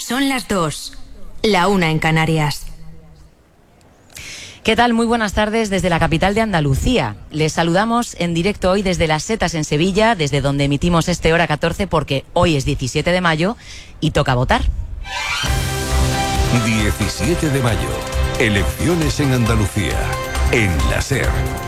Son las 2, la 1 en Canarias. ¿Qué tal? Muy buenas tardes desde la capital de Andalucía. Les saludamos en directo hoy desde Las Setas en Sevilla, desde donde emitimos Hora 14, porque hoy es 17 de mayo y toca votar. 17 de mayo, elecciones en Andalucía, en la SER.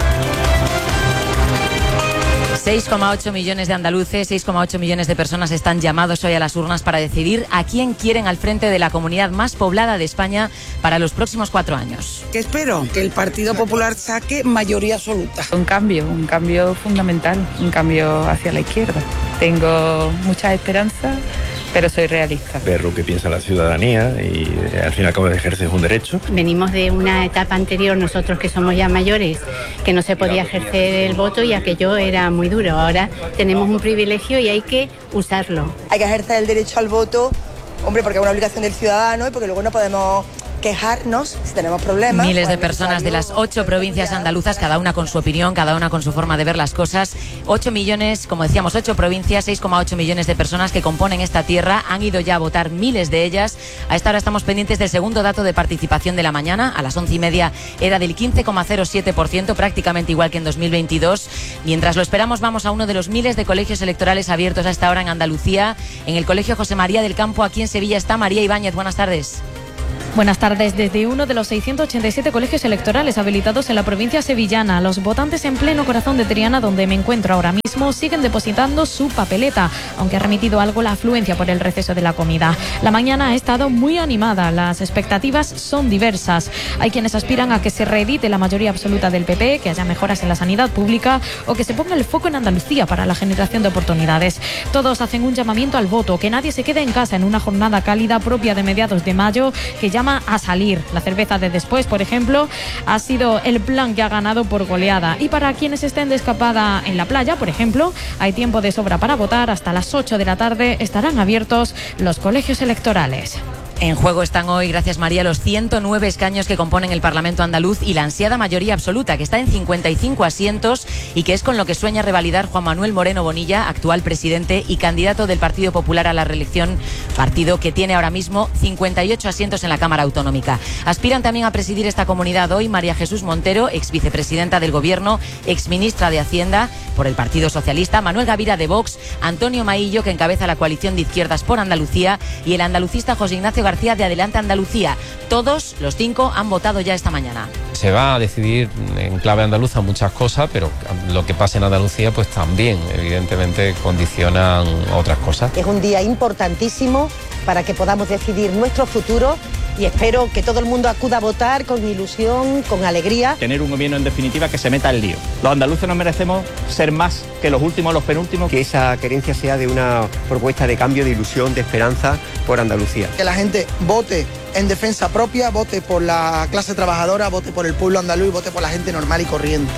6,8 millones de andaluces, 6,8 millones de personas están llamados hoy a las urnas para decidir a quién quieren al frente de la comunidad más poblada de España para los próximos 4 años. ¿Qué espero? Que el Partido Popular saque mayoría absoluta. Un cambio fundamental, un cambio hacia la izquierda. Tengo mucha esperanza, pero soy realista. Ver lo que piensa la ciudadanía y al fin y al cabo ejerces un derecho. Venimos de una etapa anterior, nosotros que somos ya mayores, que no se podía ejercer el voto y aquello era muy duro. Ahora tenemos un privilegio y hay que usarlo. Hay que ejercer el derecho al voto, hombre, porque es una obligación del ciudadano y porque luego no podemos quejarnos si tenemos problemas. Miles de personas de las 8 provincias andaluzas, cada una con su opinión, cada una con su forma de ver las cosas. 8 millones, como decíamos, 8 provincias, 6,8 millones de personas que componen esta tierra. Han ido ya a votar miles de ellas. A esta hora estamos pendientes del segundo dato de participación de la mañana. A las 11:30 era del 15,07%, prácticamente igual que en 2022. Mientras lo esperamos, vamos a uno de los miles de colegios electorales abiertos a esta hora en Andalucía. En el Colegio José María del Campo, aquí en Sevilla, está María Ibáñez. Buenas tardes. Buenas tardes. Desde uno de los 687 colegios electorales habilitados en la provincia sevillana, los votantes en pleno corazón de Triana, donde me encuentro ahora mismo, siguen depositando su papeleta, aunque ha remitido algo la afluencia por el receso de la comida. La mañana ha estado muy animada, las expectativas son diversas. Hay quienes aspiran a que se reedite la mayoría absoluta del PP, que haya mejoras en la sanidad pública o que se ponga el foco en Andalucía para la generación de oportunidades. Todos hacen un llamamiento al voto, que nadie se quede en casa en una jornada cálida propia de mediados de mayo, que llama a salir. La cerveza de después, por ejemplo, ha sido el plan que ha ganado por goleada. Y para quienes estén de escapada en la playa, por ejemplo, hay tiempo de sobra para votar. Hasta las 8 de la tarde estarán abiertos los colegios electorales. En juego están hoy, gracias María, los 109 escaños que componen el Parlamento andaluz y la ansiada mayoría absoluta, que está en 55 asientos y que es con lo que sueña revalidar Juan Manuel Moreno Bonilla, actual presidente y candidato del Partido Popular a la reelección, partido que tiene ahora mismo 58 asientos en la Cámara Autonómica. Aspiran también a presidir esta comunidad hoy María Jesús Montero, ex vicepresidenta del Gobierno, ex ministra de Hacienda por el Partido Socialista, Manuel Gavira de Vox, Antonio Maillo, que encabeza la coalición de izquierdas por Andalucía, y el andalucista José Ignacio García de Adelante Andalucía. Todos los 5 han votado ya esta mañana. Se va a decidir en clave andaluza muchas cosas, pero lo que pasa en Andalucía pues también evidentemente condicionan otras cosas. Es un día importantísimo para que podamos decidir nuestro futuro y espero que todo el mundo acuda a votar con ilusión, con alegría. Tener un gobierno en definitiva que se meta el lío. Los andaluces nos merecemos ser más que los últimos, los penúltimos. Que esa querencia sea de una propuesta de cambio, de ilusión, de esperanza por Andalucía. Que la gente vote en defensa propia, vote por la clase trabajadora, vote por el pueblo andaluz, vote por la gente normal y corriente.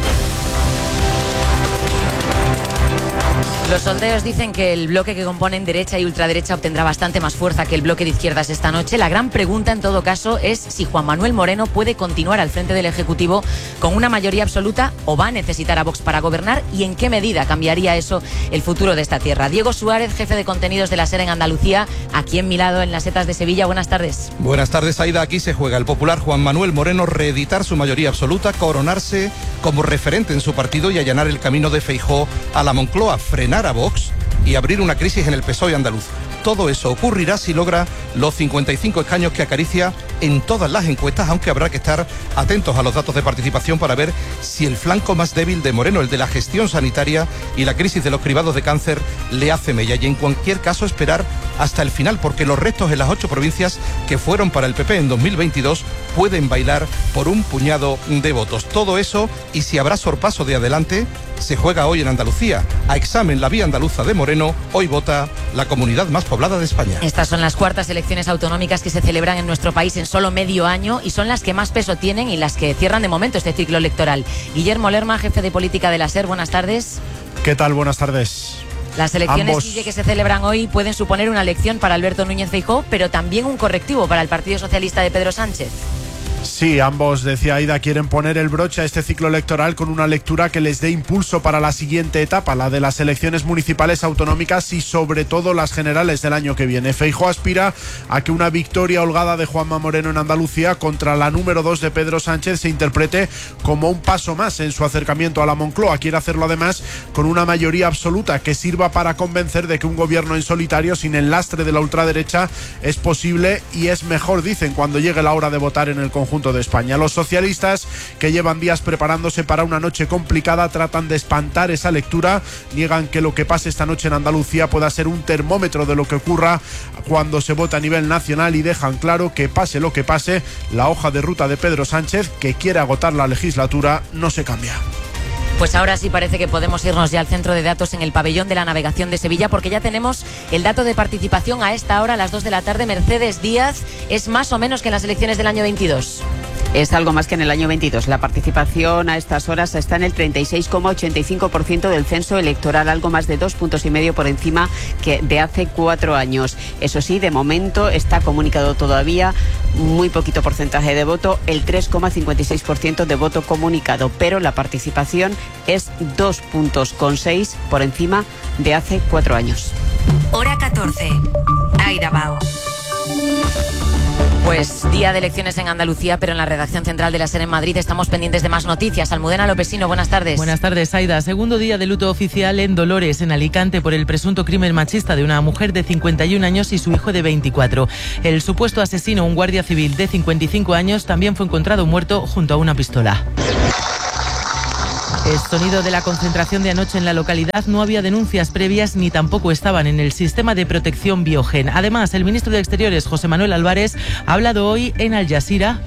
Los sondeos dicen que el bloque que componen derecha y ultraderecha obtendrá bastante más fuerza que el bloque de izquierdas esta noche. La gran pregunta, en todo caso, es si Juan Manuel Moreno puede continuar al frente del Ejecutivo con una mayoría absoluta o va a necesitar a Vox para gobernar y en qué medida cambiaría eso el futuro de esta tierra. Diego Suárez, jefe de contenidos de la SER en Andalucía, aquí en mi lado, en Las Setas de Sevilla. Buenas tardes. Buenas tardes, Aida. Aquí se juega el popular Juan Manuel Moreno reeditar su mayoría absoluta, coronarse como referente en su partido y allanar el camino de Feijóo a la Moncloa, frenar a Vox y abrir una crisis en el PSOE andaluz. Todo eso ocurrirá si logra los 55 escaños que acaricia en todas las encuestas, aunque habrá que estar atentos a los datos de participación para ver si el flanco más débil de Moreno, el de la gestión sanitaria y la crisis de los cribados de cáncer, le hace mella. Y en cualquier caso esperar hasta el final, porque los restos en las 8 provincias que fueron para el PP en 2022 pueden bailar por un puñado de votos. Todo eso, y si habrá sorpaso de adelante, se juega hoy en Andalucía. A examen la vía andaluza de Moreno, hoy vota la comunidad más poblada de España. Estas son las 4ª elecciones autonómicas que se celebran en nuestro país en solo medio año y son las que más peso tienen y las que cierran de momento este ciclo electoral. Guillermo Lerma, jefe de política de la SER, buenas tardes. ¿Qué tal? Buenas tardes. Las elecciones que se celebran hoy pueden suponer una lección para Alberto Núñez Feijóo, pero también un correctivo para el Partido Socialista de Pedro Sánchez. Sí, ambos, decía Aida, quieren poner el broche a este ciclo electoral con una lectura que les dé impulso para la siguiente etapa, la de las elecciones municipales, autonómicas y sobre todo las generales del año que viene. Feijóo aspira a que una victoria holgada de Juanma Moreno en Andalucía contra la número 2 de Pedro Sánchez se interprete como un paso más en su acercamiento a la Moncloa. Quiere hacerlo además con una mayoría absoluta que sirva para convencer de que un gobierno en solitario sin el lastre de la ultraderecha es posible y es mejor, dicen, cuando llegue la hora de votar en el conjunto de España. Los socialistas, que llevan días preparándose para una noche complicada, tratan de espantar esa lectura, niegan que lo que pase esta noche en Andalucía pueda ser un termómetro de lo que ocurra cuando se vota a nivel nacional y dejan claro que pase lo que pase, la hoja de ruta de Pedro Sánchez, que quiere agotar la legislatura, no se cambia. Pues ahora sí parece que podemos irnos ya al centro de datos en el pabellón de la navegación de Sevilla, porque ya tenemos el dato de participación a esta hora, a las 2 de la tarde. Mercedes Díaz, ¿es más o menos que en las elecciones del año 22? Es algo más que en el año 22. La participación a estas horas está en el 36,85% del censo electoral, algo más de 2,5 puntos por encima que de hace 4 años. Eso sí, de momento está comunicado todavía muy poquito porcentaje de voto, el 3,56% de voto comunicado, pero la participación es 2,6 puntos por encima de hace 4 años. Hora 14. Aida Bao. Pues día de elecciones en Andalucía, pero en la redacción central de la SER en Madrid estamos pendientes de más noticias. Almudena Lopesino, buenas tardes. Buenas tardes, Aida. Segundo día de luto oficial en Dolores, en Alicante, por el presunto crimen machista de una mujer de 51 años y su hijo de 24. El supuesto asesino, un guardia civil de 55 años, también fue encontrado muerto junto a una pistola. El sonido de la concentración de anoche en la localidad. No había denuncias previas ni tampoco estaban en el sistema de protección Biogen. Además, el ministro de Exteriores, José Manuel Álvarez, ha hablado hoy en Al Jazeera.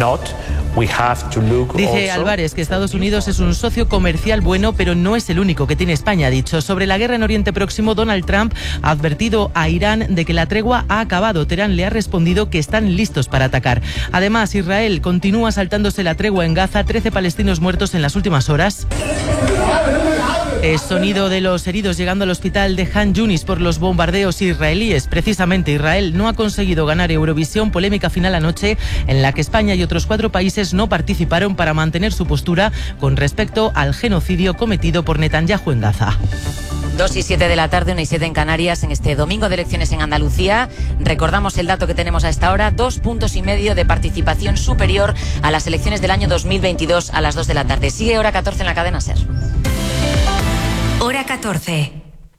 Dice Álvarez que Estados Unidos es un socio comercial bueno, pero no es el único que tiene España, ha dicho. Sobre la guerra en Oriente Próximo, Donald Trump ha advertido a Irán de que la tregua ha acabado. Teherán le ha respondido que están listos para atacar. Además, Israel continúa saltándose la tregua en Gaza, 13 palestinos muertos en las últimas horas. El sonido de los heridos llegando al hospital de Han Yunis por los bombardeos israelíes. Precisamente Israel no ha conseguido ganar Eurovisión, polémica final anoche en la que España y otros 4 países no participaron para mantener su postura con respecto al genocidio cometido por Netanyahu en Gaza. 2:07 de la tarde, 1:07 en Canarias, en este domingo de elecciones en Andalucía. Recordamos el dato que tenemos a esta hora, 2,5 puntos de participación superior a las elecciones del año 2022 a las 2 de la tarde. Sigue Hora 14 en la cadena SER. Hora 14.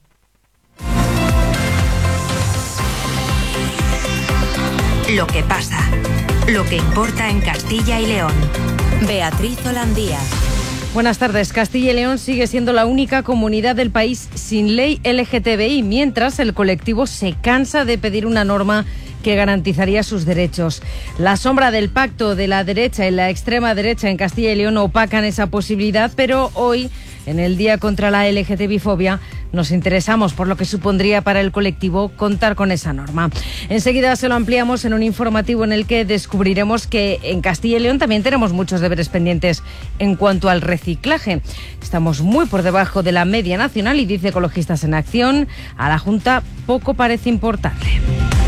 Lo que pasa, lo que importa en Castilla y León. Beatriz Olandía. Buenas tardes. Castilla y León sigue siendo la única comunidad del país sin ley LGTBI, mientras el colectivo se cansa de pedir una norma que garantizaría sus derechos. La sombra del pacto de la derecha y la extrema derecha en Castilla y León opacan esa posibilidad, pero hoy, en el Día contra la LGTBI-fobia, nos interesamos por lo que supondría para el colectivo contar con esa norma. Enseguida se lo ampliamos en un informativo en el que descubriremos que en Castilla y León también tenemos muchos deberes pendientes en cuanto al reciclaje. Estamos muy por debajo de la media nacional y, dice Ecologistas en Acción, a la Junta poco parece importarle.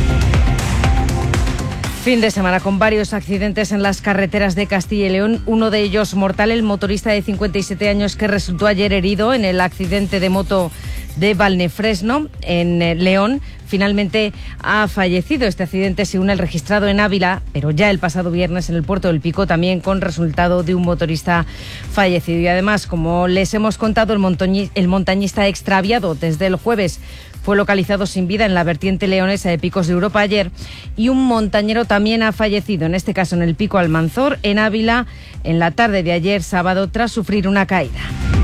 Fin de semana con varios accidentes en las carreteras de Castilla y León, uno de ellos mortal. El motorista de 57 años que resultó ayer herido en el accidente de moto de Valnefresno, en León, finalmente ha fallecido. Este accidente se une al registrado en Ávila, pero ya el pasado viernes en el Puerto del Pico, también con resultado de un motorista fallecido. Y además, como les hemos contado, el montañista extraviado desde el jueves fue localizado sin vida en la vertiente leonesa de Picos de Europa ayer, y un montañero también ha fallecido, en este caso en el Pico Almanzor, en Ávila, en la tarde de ayer sábado, tras sufrir una caída.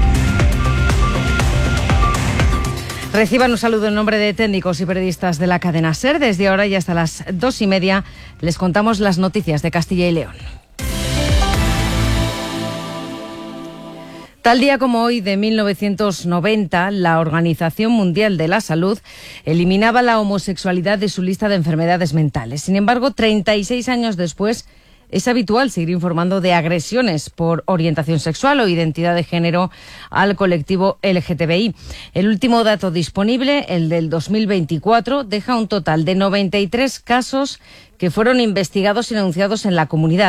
Reciban un saludo en nombre de técnicos y periodistas de la cadena SER. Desde ahora y hasta las 2:30 les contamos las noticias de Castilla y León. Tal día como hoy de 1990, la Organización Mundial de la Salud eliminaba la homosexualidad de su lista de enfermedades mentales. Sin embargo, 36 años después, es habitual seguir informando de agresiones por orientación sexual o identidad de género al colectivo LGTBI. El último dato disponible, el del 2024, deja un total de 93 casos que fueron investigados y denunciados en la comunidad.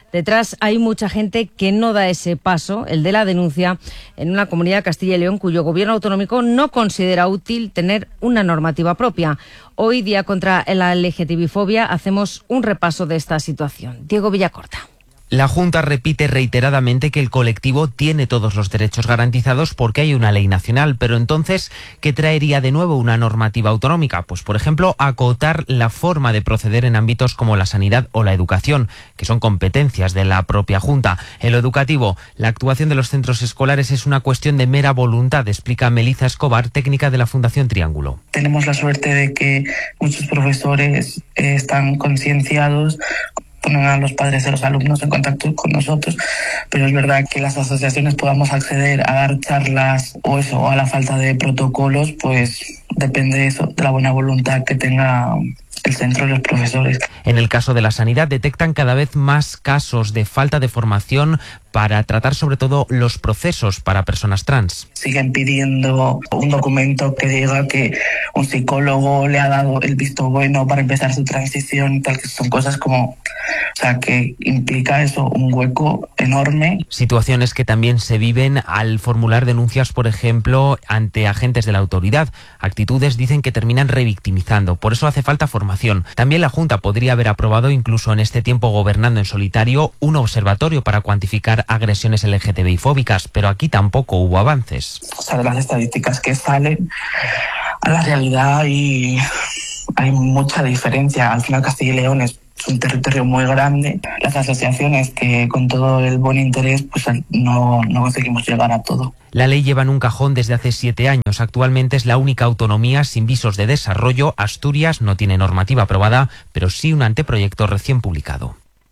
Detrás hay mucha gente que no da ese paso, el de la denuncia, en una comunidad de Castilla y León cuyo gobierno autonómico no considera útil tener una normativa propia. Hoy, Día contra la LGTBI-fobia, hacemos un repaso de esta situación. Diego Villacorta. La Junta repite reiteradamente que el colectivo tiene todos los derechos garantizados porque hay una ley nacional, pero entonces, ¿qué traería de nuevo una normativa autonómica? Pues, por ejemplo, acotar la forma de proceder en ámbitos como la sanidad o la educación, que son competencias de la propia Junta. En lo educativo, la actuación de los centros escolares es una cuestión de mera voluntad, explica Melissa Escobar, técnica de la Fundación Triángulo. Tenemos la suerte de que muchos profesores están concienciados, ponen a los padres de los alumnos en contacto con nosotros, pero es verdad que las asociaciones podamos acceder a dar charlas o a la falta de protocolos, pues depende de eso, de la buena voluntad que tenga el centro y los profesores. En el caso de la sanidad detectan cada vez más casos de falta de formación para tratar sobre todo los procesos para personas trans. Siguen pidiendo un documento que diga que un psicólogo le ha dado el visto bueno para empezar su transición y tal, que son cosas como, o sea, que implica eso, un hueco enorme. Situaciones que también se viven al formular denuncias, por ejemplo, ante agentes de la autoridad. Actitudes, dicen, que terminan revictimizando. Por eso hace falta formación. También la Junta podría haber aprobado, incluso en este tiempo gobernando en solitario, un observatorio para cuantificar agresiones LGTBI-fóbicas, pero aquí tampoco hubo avances. O sea, de las estadísticas que salen a la realidad y hay mucha diferencia. Al final Castilla y León es un territorio muy grande. Las asociaciones que con todo el buen interés pues no conseguimos llegar a todo. La ley lleva en un cajón desde hace 7 años. Actualmente es la única autonomía sin visos de desarrollo. Asturias no tiene normativa aprobada, pero sí un anteproyecto recién publicado.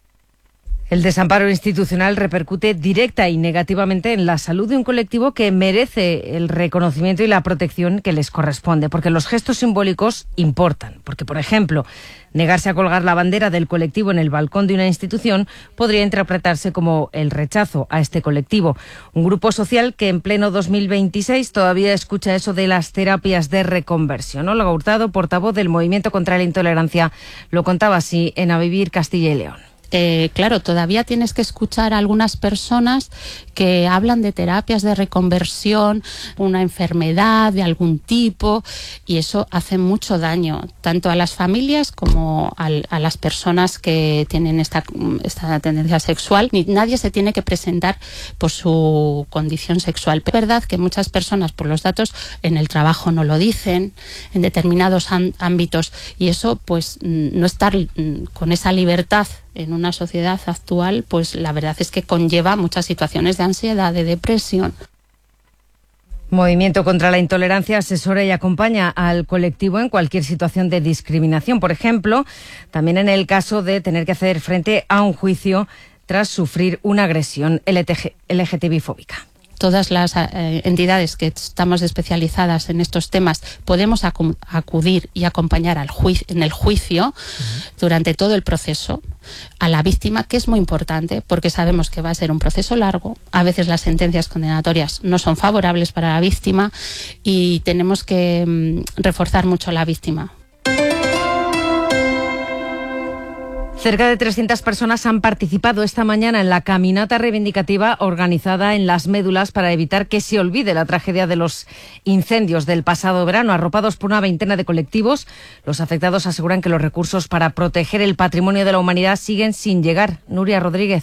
El desamparo institucional repercute directa y negativamente en la salud de un colectivo que merece el reconocimiento y la protección que les corresponde, porque los gestos simbólicos importan. Porque, por ejemplo, negarse a colgar la bandera del colectivo en el balcón de una institución podría interpretarse como el rechazo a este colectivo. Un grupo social que en pleno 2026 todavía escucha eso de las terapias de reconversión. Olga Hurtado, portavoz del Movimiento contra la Intolerancia, lo contaba así en A Vivir Castilla y León. Claro, todavía tienes que escuchar a algunas personas que hablan de terapias de reconversión, una enfermedad de algún tipo, y eso hace mucho daño, tanto a las familias como a las personas que tienen esta tendencia sexual. Nadie se tiene que presentar por su condición sexual. Es verdad que muchas personas, por los datos, en el trabajo no lo dicen, en determinados ámbitos, y eso, pues, no estar con esa libertad en una sociedad actual, pues la verdad es que conlleva muchas situaciones de ansiedad, de depresión. Movimiento contra la Intolerancia asesora y acompaña al colectivo en cualquier situación de discriminación. Por ejemplo, también en el caso de tener que hacer frente a un juicio tras sufrir una agresión LGTBI-fóbica. Todas las entidades que estamos especializadas en estos temas podemos acudir y acompañar en el juicio durante todo el proceso a la víctima, que es muy importante porque sabemos que va a ser un proceso largo. A veces las sentencias condenatorias no son favorables para la víctima y tenemos que reforzar mucho a la víctima. Cerca de 300 personas han participado esta mañana en la caminata reivindicativa organizada en Las Médulas para evitar que se olvide la tragedia de los incendios del pasado verano. Arropados por una veintena de colectivos, los afectados aseguran que los recursos para proteger el patrimonio de la humanidad siguen sin llegar. Nuria Rodríguez.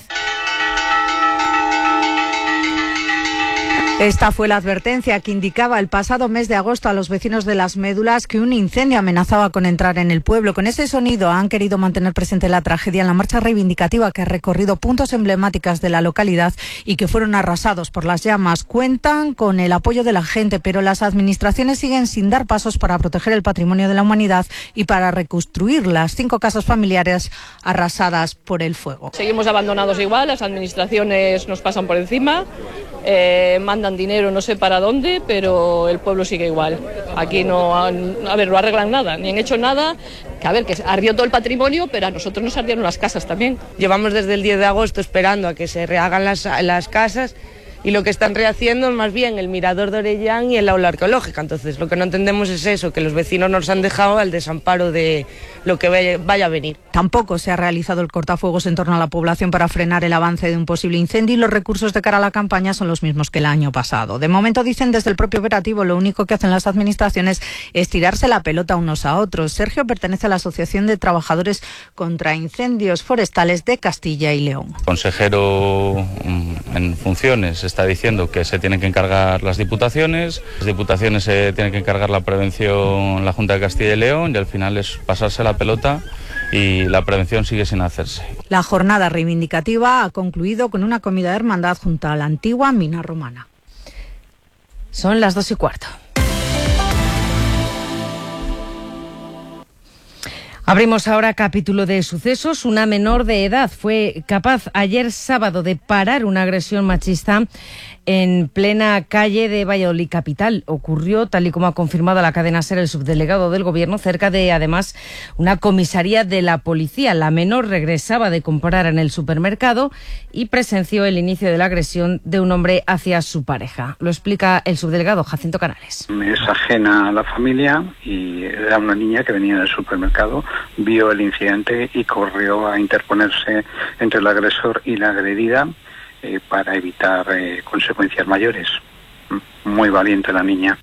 Esta fue la advertencia que indicaba el pasado mes de agosto a los vecinos de Las Médulas que un incendio amenazaba con entrar en el pueblo. Con ese sonido han querido mantener presente la tragedia en la marcha reivindicativa que ha recorrido puntos emblemáticos de la localidad y que fueron arrasados por las llamas. Cuentan con el apoyo de la gente, pero las administraciones siguen sin dar pasos para proteger el patrimonio de la humanidad y para reconstruir las 5 casas familiares arrasadas por el fuego. Seguimos abandonados igual, las administraciones nos pasan por encima, mandan dinero no sé para dónde, pero el pueblo sigue igual. Aquí no arreglan nada, ni han hecho nada. Que ardió todo el patrimonio, pero a nosotros nos ardieron las casas también. Llevamos desde el 10 de agosto esperando a que se rehagan las casas y lo que están rehaciendo es más bien el mirador de Orellán y el aula arqueológica. Entonces lo que no entendemos es eso, que los vecinos nos han dejado al desamparo de lo que vaya a venir. Tampoco se ha realizado el cortafuegos en torno a la población para frenar el avance de un posible incendio y los recursos de cara a la campaña son los mismos que el año pasado. De momento, dicen desde el propio operativo, lo único que hacen las administraciones es tirarse la pelota unos a otros. Sergio pertenece a la Asociación de Trabajadores contra Incendios Forestales de Castilla y León. El consejero en funciones está diciendo que se tienen que encargar las diputaciones se tienen que encargar la prevención la Junta de Castilla y León, y al final es pasarse la pelota y la prevención sigue sin hacerse. La jornada reivindicativa ha concluido con una comida de hermandad junto a la antigua mina romana. Son las 2:15. Abrimos ahora capítulo de sucesos. Una menor de edad fue capaz ayer sábado de parar una agresión machista en plena calle de Valladolid capital. Ocurrió, tal y como ha confirmado la cadena SER el subdelegado del Gobierno, cerca de, además, una comisaría de la policía. La menor regresaba de comprar en el supermercado y presenció el inicio de la agresión de un hombre hacia su pareja. Lo explica el subdelegado Jacinto Canales. Es ajena a la familia y era una niña que venía del supermercado, vio el incidente y corrió a interponerse entre el agresor y la agredida para evitar consecuencias mayores. Muy valiente la niña.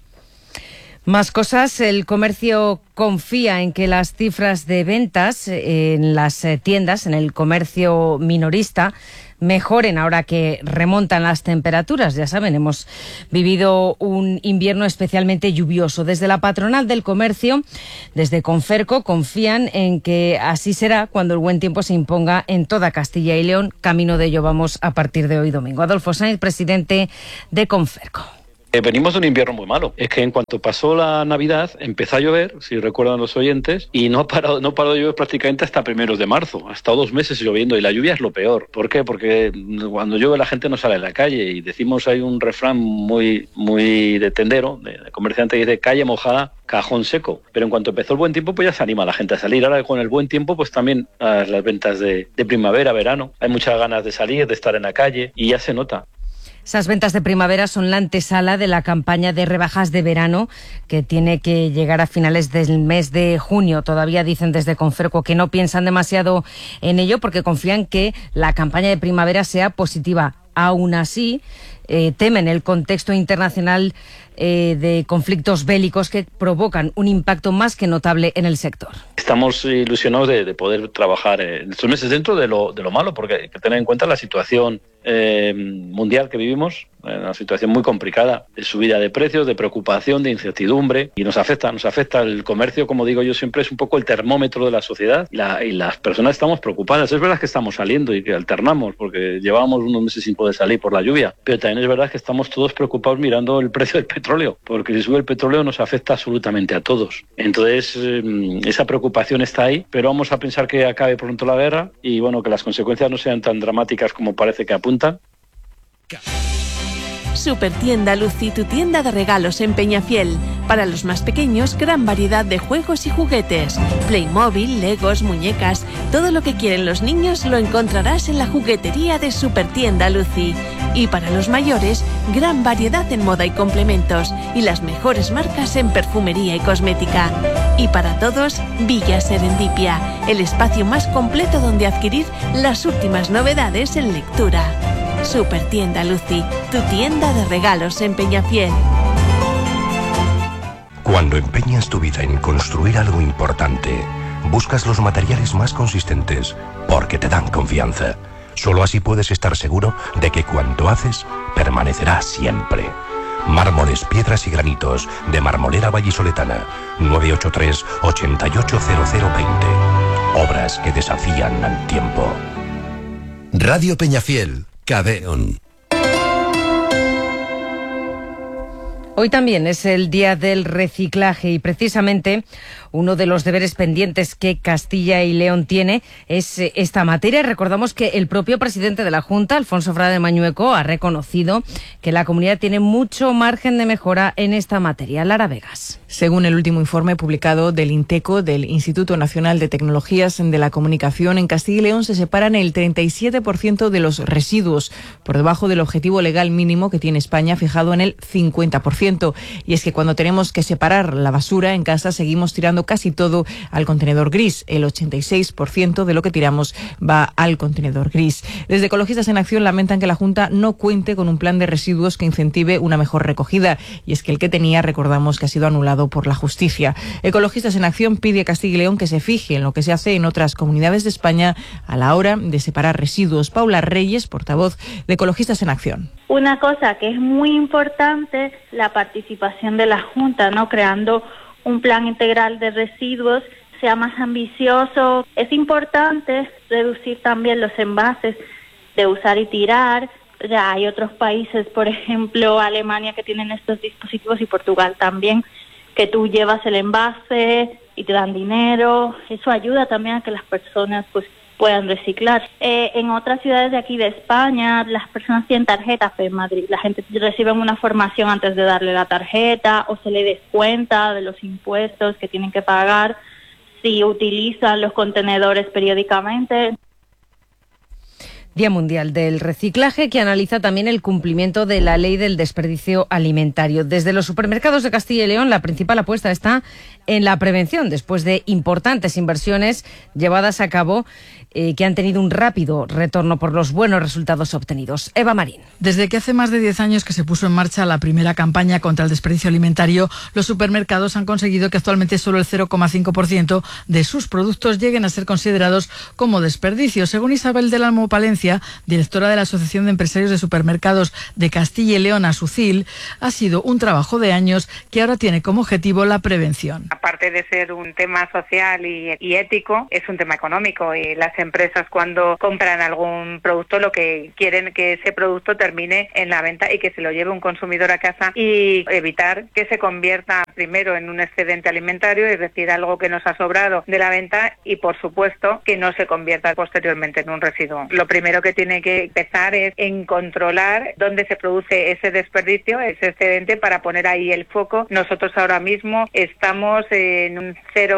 Más cosas. El comercio confía en que las cifras de ventas en las tiendas, en el comercio minorista, mejoren ahora que remontan las temperaturas. Ya saben, hemos vivido un invierno especialmente lluvioso. Desde la patronal del comercio, desde Conferco, confían en que así será cuando el buen tiempo se imponga en toda Castilla y León. Camino de ello vamos a partir de hoy domingo. Adolfo Sainz, presidente de Conferco. Venimos de un invierno muy malo. Es que en cuanto pasó la Navidad empezó a llover, si recuerdan los oyentes, y no paró de llover prácticamente hasta primeros de marzo. Ha estado 2 meses lloviendo y la lluvia es lo peor. ¿Por qué? Porque cuando llueve la gente no sale a la calle y decimos, hay un refrán muy de tendero, de comerciante, que dice calle mojada, cajón seco. Pero en cuanto empezó el buen tiempo, pues ya se anima a la gente a salir. Ahora con el buen tiempo, pues también las ventas de primavera, verano. Hay muchas ganas de salir, de estar en la calle y ya se nota. Esas ventas de primavera son la antesala de la campaña de rebajas de verano que tiene que llegar a finales del mes de junio. Todavía dicen desde Conferco que no piensan demasiado en ello porque confían que la campaña de primavera sea positiva. Aún así, temen el contexto internacional de conflictos bélicos que provocan un impacto más que notable en el sector. Estamos ilusionados de poder trabajar en estos meses dentro de lo malo, porque hay que tener en cuenta la situación mundial que vivimos, una situación muy complicada, de subida de precios, de preocupación, de incertidumbre, y nos afecta el comercio, como digo yo siempre, es un poco el termómetro de la sociedad y las personas estamos preocupadas. Es verdad que estamos saliendo y que alternamos, porque llevábamos unos meses sin poder salir por la lluvia, pero también es verdad que estamos todos preocupados mirando el precio del petróleo, porque si sube el petróleo nos afecta absolutamente a todos. Entonces, esa preocupación está ahí, pero vamos a pensar que acabe pronto la guerra y bueno, que las consecuencias no sean tan dramáticas como parece que apuntan. Supertienda Lucy, tu tienda de regalos en Peñafiel. Para los más pequeños, gran variedad de juegos y juguetes. Playmobil, Legos, muñecas, todo lo que quieren los niños lo encontrarás en la juguetería de Supertienda Lucy. Y para los mayores, gran variedad en moda y complementos. Y las mejores marcas en perfumería y cosmética. Y para todos, Villa Serendipia, el espacio más completo donde adquirir las últimas novedades en lectura. Supertienda Lucy, tu tienda de regalos en Peñafiel. Cuando empeñas tu vida en construir algo importante, buscas los materiales más consistentes porque te dan confianza. Solo así puedes estar seguro de que cuanto haces permanecerá siempre. Mármoles, piedras y granitos de Marmolera Vallisoletana. 983 880020. Obras que desafían al tiempo. Radio Peñafiel, Cadeón. Hoy también es el Día del Reciclaje y precisamente uno de los deberes pendientes que Castilla y León tiene es esta materia. Recordamos que el propio presidente de la Junta, Alfonso Frade Mañueco, ha reconocido que la comunidad tiene mucho margen de mejora en esta materia. Lara Vegas. Según el último informe publicado del INTECO, del Instituto Nacional de Tecnologías de la Comunicación, en Castilla y León se separan el 37% de los residuos, por debajo del objetivo legal mínimo que tiene España, fijado en el 50%. Y es que cuando tenemos que separar la basura en casa, seguimos tirando casi todo al contenedor gris. El 86% de lo que tiramos va al contenedor gris. Desde Ecologistas en Acción lamentan que la Junta no cuente con un plan de residuos que incentive una mejor recogida. Y es que el que tenía, recordamos, que ha sido anulado por la justicia. Ecologistas en Acción pide a Castilla y León que se fije en lo que se hace en otras comunidades de España a la hora de separar residuos. Paula Reyes, portavoz de Ecologistas en Acción. Una cosa que es muy importante, la participación de la Junta, ¿no? Creando un plan integral de residuos, sea más ambicioso. Es importante reducir también los envases de usar y tirar. Ya hay otros países, por ejemplo, Alemania, que tienen estos dispositivos, y Portugal también, que tú llevas el envase y te dan dinero. Eso ayuda también a que las personas pues puedan reciclar. En otras ciudades de aquí de España, las personas tienen tarjetas, pero en Madrid la gente recibe una formación antes de darle la tarjeta, o se le descuenta de los impuestos que tienen que pagar si utilizan los contenedores periódicamente. Día Mundial del Reciclaje, que analiza también el cumplimiento de la ley del desperdicio alimentario. Desde los supermercados de Castilla y León, la principal apuesta está en la prevención, después de importantes inversiones llevadas a cabo que han tenido un rápido retorno por los buenos resultados obtenidos. Eva Marín. Desde que hace más de 10 años que se puso en marcha la primera campaña contra el desperdicio alimentario, los supermercados han conseguido que actualmente solo el 0,5% de sus productos lleguen a ser considerados como desperdicio. Según Isabel del Almo Palencia, directora de la Asociación de Empresarios de Supermercados de Castilla y León, ASUCIL, ha sido un trabajo de años que ahora tiene como objetivo la prevención. Aparte de ser un tema social y ético, es un tema económico, y las empresas, cuando compran algún producto, lo que quieren es que ese producto termine en la venta y que se lo lleve un consumidor a casa, y evitar que se convierta primero en un excedente alimentario, es decir, algo que nos ha sobrado de la venta, y por supuesto que no se convierta posteriormente en un residuo. Lo primero que tiene que empezar es en controlar dónde se produce ese desperdicio, ese excedente, para poner ahí el foco. Nosotros ahora mismo estamos en un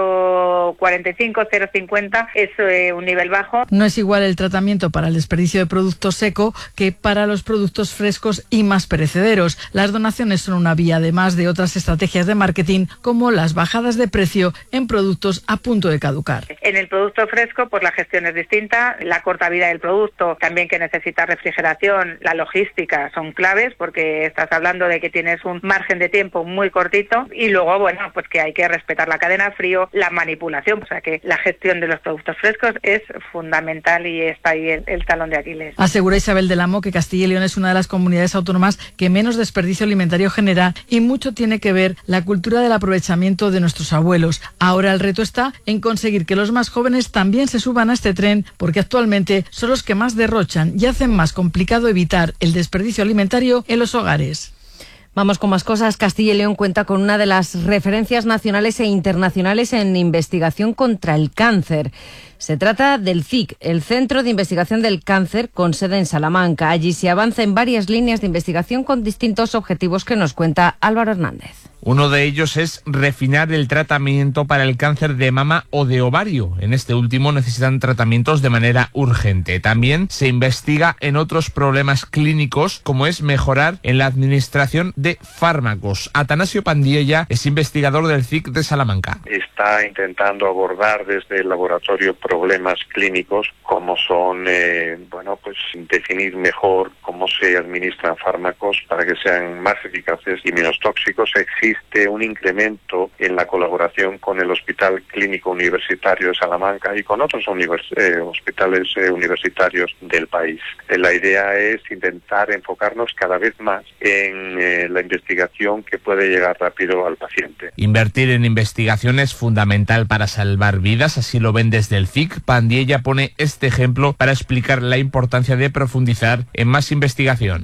0,45, 0,50, es un nivel bajo. No es igual el tratamiento para el desperdicio de producto seco que para los productos frescos y más perecederos. Las donaciones son una vía, además de otras estrategias de marketing, como las bajadas de precio en productos a punto de caducar. En el producto fresco, pues la gestión es distinta, la corta vida del producto, también que necesita refrigeración, la logística son claves, porque estás hablando de que tienes un margen de tiempo muy cortito, y luego, bueno, pues que hay que respetar la cadena frío, la manipulación, o sea que la gestión de los productos frescos es fundamental, y está ahí el talón de Aquiles. Asegura Isabel del Amo que Castilla y León es una de las comunidades autónomas que menos desperdicio alimentario genera, y mucho tiene que ver la cultura del aprovechamiento de nuestros abuelos. Ahora el reto está en conseguir que los más jóvenes también se suban a este tren, porque actualmente son los que más derrochan y hacen más complicado evitar el desperdicio alimentario en los hogares. Vamos con más cosas. Castilla y León cuenta con una de las referencias nacionales e internacionales en investigación contra el cáncer. Se trata del CIC, el Centro de Investigación del Cáncer, con sede en Salamanca. Allí se avanza en varias líneas de investigación con distintos objetivos que nos cuenta Álvaro Hernández. Uno de ellos es refinar el tratamiento para el cáncer de mama o de ovario. En este último necesitan tratamientos de manera urgente. También se investiga en otros problemas clínicos, como es mejorar en la administración de fármacos. Atanasio Pandiella es investigador del CIC de Salamanca. Está intentando abordar desde el laboratorio problemas clínicos, como son, definir mejor cómo se administran fármacos para que sean más eficaces y menos tóxicos. Existe un incremento en la colaboración con el Hospital Clínico Universitario de Salamanca y con otros hospitales universitarios del país. La idea es intentar enfocarnos cada vez más en la investigación que puede llegar rápido al paciente. Invertir en investigación es fundamental para salvar vidas, así lo ven desde el CIC. Pandiella pone este ejemplo para explicar la importancia de profundizar en más investigación. A veces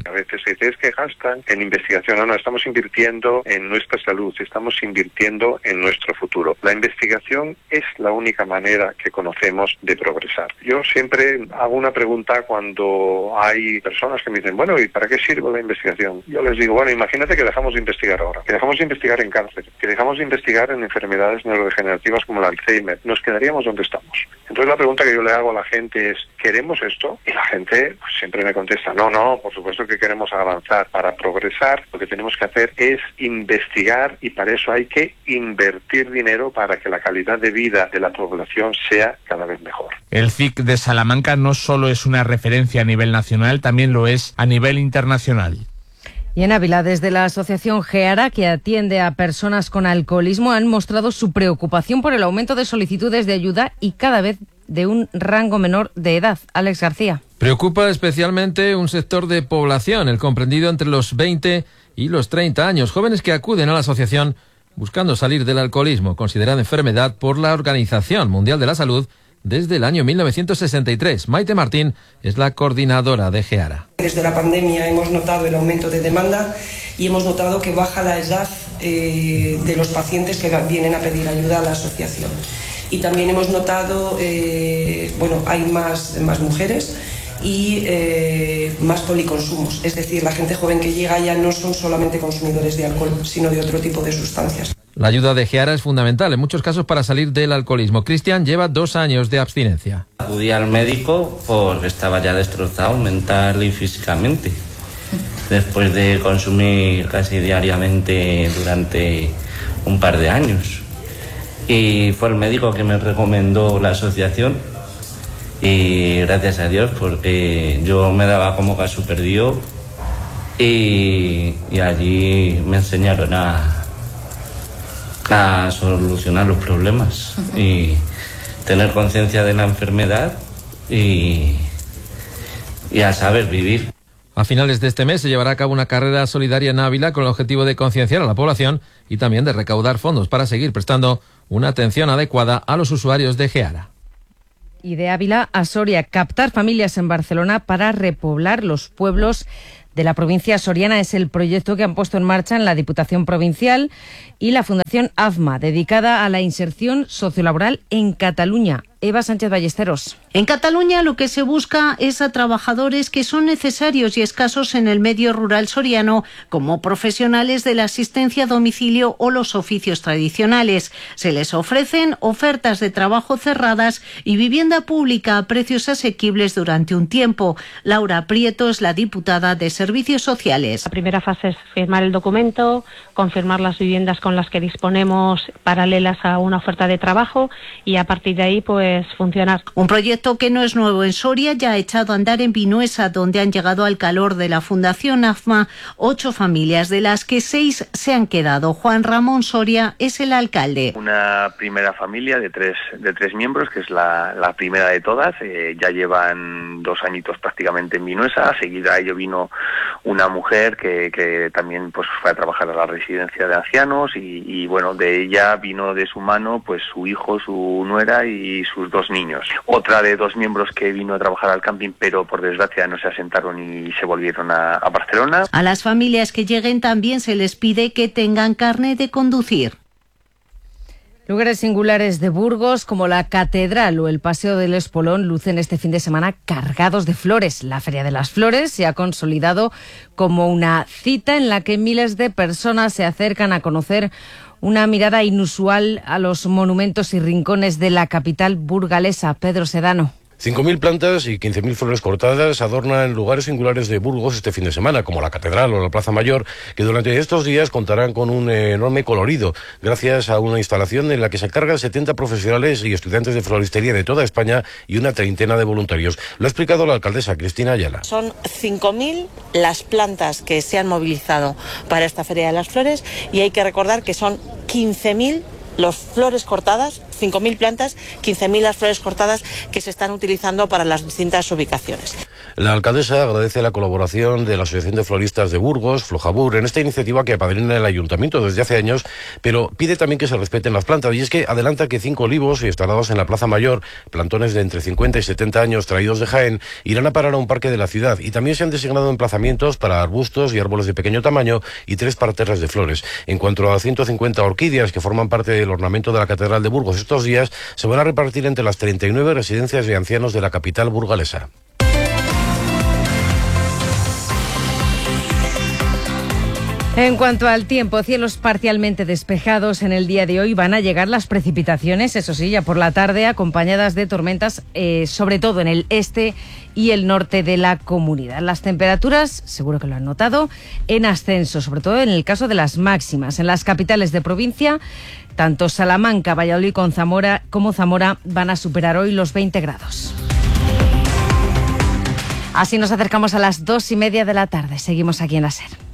se dice es que gastan en investigación. No, estamos invirtiendo en nuestra salud, estamos invirtiendo en nuestro futuro. La investigación es la única manera que conocemos de progresar. Yo siempre hago una pregunta cuando hay personas que me dicen, bueno, ¿y para qué sirve la investigación? Yo les digo, bueno, imagínate que dejamos de investigar ahora, que dejamos de investigar en cáncer, que dejamos de investigar en enfermedades neurodegenerativas como el Alzheimer. Nos quedaríamos donde estamos. Entonces la pregunta que yo le hago a la gente es, ¿queremos esto? Y la gente pues, siempre me contesta, no, por supuesto que queremos avanzar. Para progresar lo que tenemos que hacer es investigar y para eso hay que invertir dinero para que la calidad de vida de la población sea cada vez mejor. El CIC de Salamanca no solo es una referencia a nivel nacional, también lo es a nivel internacional. Y en Ávila, desde la asociación GEARA, que atiende a personas con alcoholismo, han mostrado su preocupación por el aumento de solicitudes de ayuda y cada vez de un rango menor de edad. Alex García. Preocupa especialmente un sector de población, el comprendido entre los 20 y los 30 años, jóvenes que acuden a la asociación buscando salir del alcoholismo, considerada enfermedad por la Organización Mundial de la Salud desde el año 1963. Maite Martín es la coordinadora de GEARA. Desde la pandemia hemos notado el aumento de demanda y hemos notado que baja la edad de los pacientes que vienen a pedir ayuda a la asociación. Y también hemos notado, hay más mujeres y más policonsumos. Es decir, la gente joven que llega ya no son solamente consumidores de alcohol, sino de otro tipo de sustancias. La ayuda de GEARA es fundamental en muchos casos para salir del alcoholismo. Cristian lleva 2 años de abstinencia. Acudí al médico porque estaba ya destrozado mental y físicamente. Después de consumir casi diariamente durante un par de años. Y fue el médico que me recomendó la asociación. Y gracias a Dios, porque yo me daba como caso perdido. Y allí me enseñaron a solucionar los problemas y tener conciencia de la enfermedad y a saber vivir. A finales de este mes se llevará a cabo una carrera solidaria en Ávila con el objetivo de concienciar a la población y también de recaudar fondos para seguir prestando una atención adecuada a los usuarios de GEARA. Y de Ávila a Soria, captar familias en Barcelona para repoblar los pueblos de la provincia soriana es el proyecto que han puesto en marcha en la Diputación Provincial y la Fundación AFMA, dedicada a la inserción sociolaboral en Cataluña. Eva Sánchez Ballesteros. En Cataluña lo que se busca es a trabajadores que son necesarios y escasos en el medio rural soriano, como profesionales de la asistencia a domicilio o los oficios tradicionales. Se les ofrecen ofertas de trabajo cerradas y vivienda pública a precios asequibles durante un tiempo. Laura Prieto es la diputada de Servicios Sociales. La primera fase es firmar el documento, confirmar las viviendas con las que disponemos paralelas a una oferta de trabajo y a partir de ahí funcionar. Un proyecto que no es nuevo en Soria, ya ha echado a andar en Vinuesa, donde han llegado al calor de la Fundación AFMA 8 familias, de las que 6 se han quedado. Juan Ramón Soria es el alcalde. Una primera familia de tres miembros, que es la primera de todas. Ya llevan 2 añitos prácticamente en Vinuesa. Seguida a ello vino una mujer que también fue a trabajar a la residencia de ancianos y bueno, de ella vino de su mano su hijo, su nuera y sus 2 niños. Otra de 2 miembros que vino a trabajar al camping, pero por desgracia no se asentaron y se volvieron a Barcelona. A las familias que lleguen también se les pide que tengan carnet de conducir. Lugares singulares de Burgos, como la Catedral o el Paseo del Espolón, lucen este fin de semana cargados de flores. La Feria de las Flores se ha consolidado como una cita en la que miles de personas se acercan a conocer una mirada inusual a los monumentos y rincones de la capital burgalesa. Pedro Sedano. 5.000 plantas y 15.000 flores cortadas adornan lugares singulares de Burgos este fin de semana, como la Catedral o la Plaza Mayor, que durante estos días contarán con un enorme colorido, gracias a una instalación en la que se cargan 70 profesionales y estudiantes de floristería de toda España y una 30 de voluntarios. Lo ha explicado la alcaldesa Cristina Ayala. Son 5.000 las plantas que se han movilizado para esta Feria de las Flores y hay que recordar que son 15.000 las flores cortadas 5.000 plantas, 15.000 las flores cortadas que se están utilizando para las distintas ubicaciones. La alcaldesa agradece la colaboración de la Asociación de Floristas de Burgos, Flojabur, en esta iniciativa que apadrina el ayuntamiento desde hace años, pero pide también que se respeten las plantas, y es que adelanta que 5 olivos instalados en la Plaza Mayor, plantones de entre 50 y 70 años traídos de Jaén, irán a parar a un parque de la ciudad, y también se han designado emplazamientos para arbustos y árboles de pequeño tamaño y 3 parterres de flores. En cuanto a 150 orquídeas que forman parte del ornamento de la Catedral de Burgos estos días, se van a repartir entre las 39 residencias de ancianos de la capital burgalesa. En cuanto al tiempo, cielos parcialmente despejados en el día de hoy. Van a llegar las precipitaciones, eso sí, ya por la tarde, acompañadas de tormentas, sobre todo en el este y el norte de la comunidad. Las temperaturas, seguro que lo han notado, en ascenso, sobre todo en el caso de las máximas. En las capitales de provincia, tanto Salamanca, Valladolid como Zamora van a superar hoy los 20 grados. Así nos acercamos a las 2:30 de la tarde. Seguimos aquí en la SER.